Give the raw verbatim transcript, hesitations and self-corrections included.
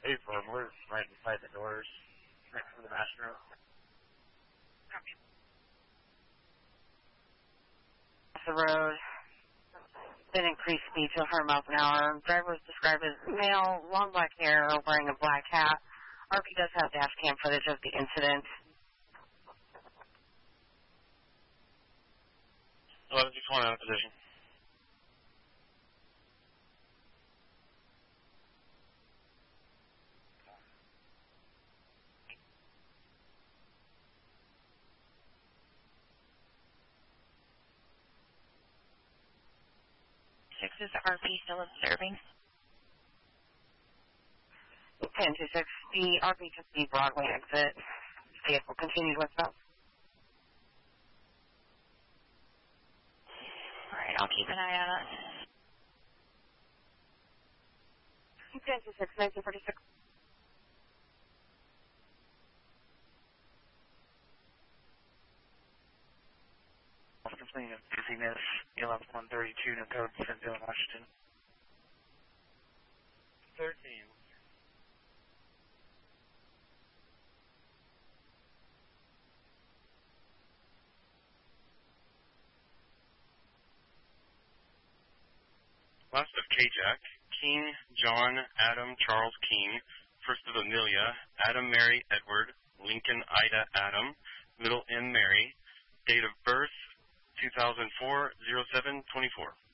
April, and we're right inside the doors, right from the bathroom. Copy. The road. Then increased speed to one hundred miles an hour. Driver was described as male, long black hair, wearing a black hat. R P does have dash cam footage of the incident. eleven six one out of position. Six is R P still observing. ten two six, the R P took the Broadway exit. Vehicle continued westbound. All right, I'll keep an eye on it. ten two six, nineteen forty-six. Completing of busyness, eleven one thirty-two, no code, Saint Dylan, Washington. thirteen. Last of K-Jack, King, John, Adam, Charles King, first of Amelia, Adam, Mary, Edward, Lincoln, Ida, Adam, middle M, Mary, date of birth, two thousand four, oh seven twenty-four.